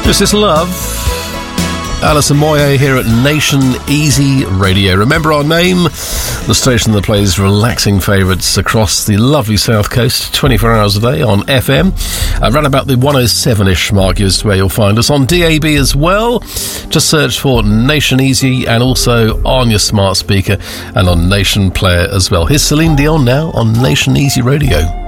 This is Love. Alison Moyet here at Nation Easy Radio. Remember our name, the station that plays relaxing favourites across the lovely South Coast 24 hours a day on FM. Around about the 107-ish mark is where you'll find us. On DAB as well, just search for Nation Easy, and also on your smart speaker and on Nation Player as well. Here's Celine Dion now on Nation Easy Radio.